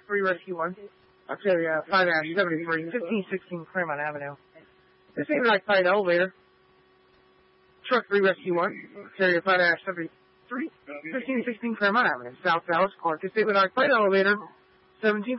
3 Rescue 1. Ontario 5-73, 1516 Claremont Avenue. This ain't like Fight Elevator. Truck 3 Rescue 1. Ontario 5-73, 1516 Claremont Avenue. South Dallas Court. This ain't like Fight Elevator. 17